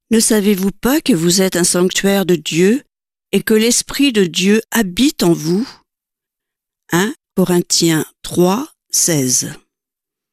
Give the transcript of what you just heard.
Ne savez-vous pas que vous êtes un sanctuaire de Dieu et que l'Esprit de Dieu habite en vous? 1 Corinthiens 3, 16.